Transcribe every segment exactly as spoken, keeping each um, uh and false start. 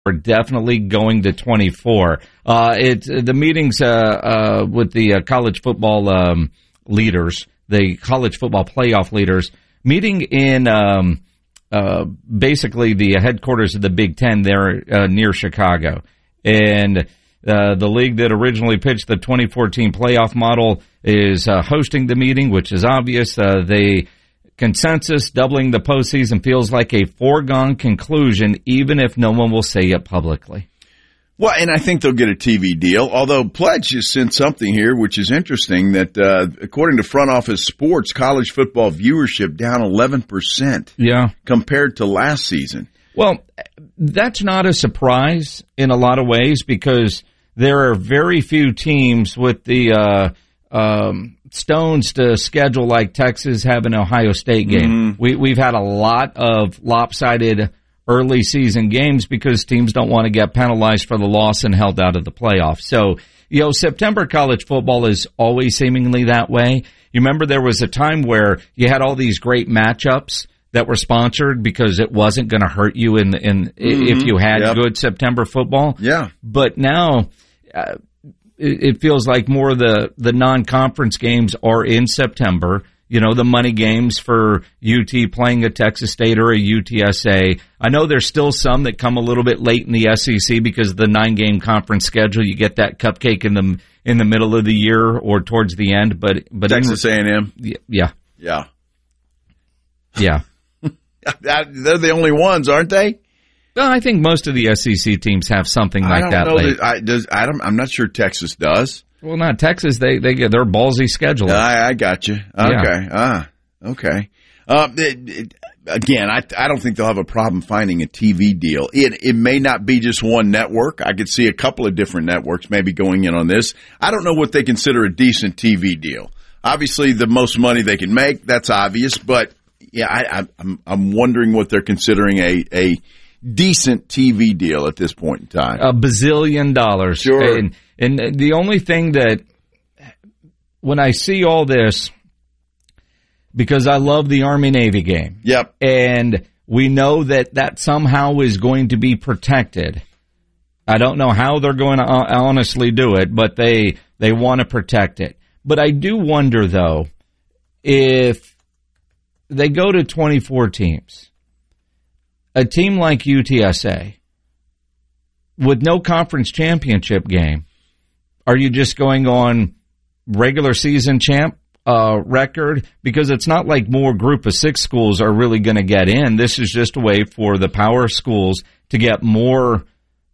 We're definitely going to twenty-four. Uh, it, the meetings uh, uh, with the uh, college football um, leaders, the college football playoff leaders, meeting in um, uh, basically the headquarters of the Big Ten there uh, near Chicago. And uh, the league that originally pitched the twenty fourteen playoff model is uh, hosting the meeting, which is obvious. Uh, they consensus doubling the postseason feels like a foregone conclusion, even if no one will say it publicly. Well, and I think they'll get a T V deal, although Pledge has sent something here, which is interesting, that uh, according to Front Office Sports, college football viewership down eleven percent yeah. compared to last season. Well, that's not a surprise in a lot of ways because there are very few teams with the uh, um, stones to schedule like Texas have an Ohio State game. Mm-hmm. We, we've had a lot of lopsided early season games because teams don't want to get penalized for the loss and held out of the playoffs. So, you know, September college football is always seemingly that way. You remember there was a time where you had all these great matchups that were sponsored because it wasn't going to hurt you in, in mm-hmm. if you had yep. good September football. Yeah. But now uh, it, it feels like more of the, the non-conference games are in September. You know, the money games for U T playing a Texas State or a U T S A. I know there's still some that come a little bit late in the S E C because of the nine-game conference schedule. You get that cupcake in the in the middle of the year or towards the end. But but Texas A and M? Yeah. Yeah. Yeah. They're the only ones, aren't they? Well, I think most of the S E C teams have something like I don't that know late. that I, does, I don't, I'm not sure Texas does. Well, not Texas. They they get their ballsy schedule. I, I got you. Okay. Yeah. Ah. Okay. Uh, it, it, again, I I don't think they'll have a problem finding a T V deal. It it may not be just one network. I could see a couple of different networks maybe going in on this. I don't know what they consider a decent T V deal. Obviously, the most money they can make. That's obvious. But yeah, I, I I'm I'm wondering what they're considering a a decent T V deal at this point in time. A bazillion dollars. Sure. And, and the only thing that, when I see all this, because I love the Army-Navy game. Yep. And we know that that somehow is going to be protected. I don't know how they're going to honestly do it, but they, they want to protect it. But I do wonder, though, if they go to twenty-four teams, a team like U T S A, with no conference championship game, are you just going on regular season champ uh, record? Because it's not like more group of six schools are really going to get in. This is just a way for the power schools to get more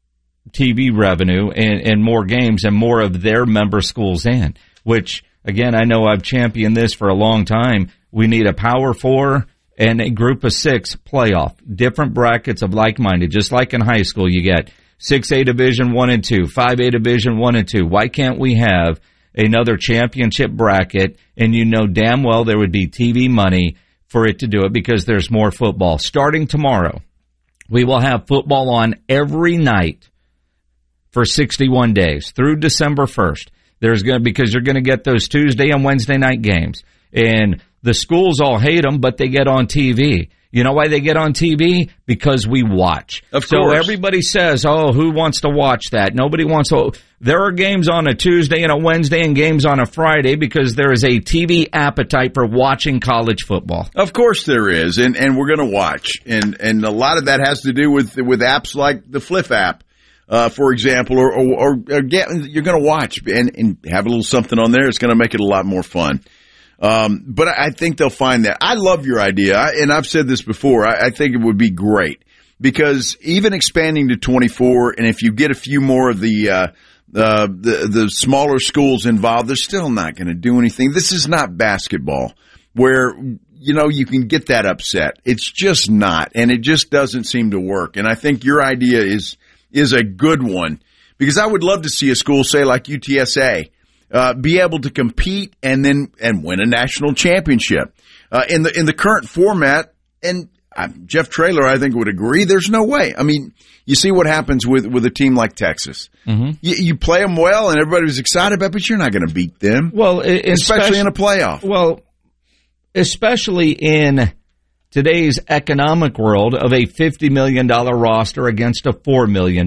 T V revenue and, and more games and more of their member schools in, which, again, I know I've championed this for a long time. We need a power four and a group of six playoff, different brackets of like-minded, just like in high school. You get six A Division one and two, five A Division one and two. Why can't we have another championship bracket? And you know damn well there would be T V money for it to do it because there's more football. Starting tomorrow, we will have football on every night for sixty-one days through December first. There's going to, because you're going to get those Tuesday and Wednesday night games. And the schools all hate them, but they get on T V. You know why they get on T V? Because we watch. Of so course. Everybody says, oh, who wants to watch that? Nobody wants to. There are games on a Tuesday and a Wednesday and games on a Friday because there is a T V appetite for watching college football. Of course there is, and, and we're going to watch. And, and a lot of that has to do with, with apps like the Fliff app, uh, for example, or, or, or, or get, you're going to watch and, and have a little something on there. It's going to make it a lot more fun. Um, but I think they'll find that. I love your idea, I, and I've said this before. I, I think it would be great because even expanding to twenty-four, and if you get a few more of the uh, uh, the the smaller schools involved, they're still not going to do anything. This is not basketball where you know you can get that upset. It's just not, and it just doesn't seem to work. And I think your idea is is a good one because I would love to see a school, say like U T S A. Uh, be able to compete and then and win a national championship uh, in the in the current format. And uh, Jeff Traylor, I think, would agree. There's no way. I mean, you see what happens with with a team like Texas. Mm-hmm. You, you play them well, and everybody was excited about it, but you're not going to beat them. Well, especially, especially in a playoff. Well, especially in today's economic world of a fifty million dollars roster against a four million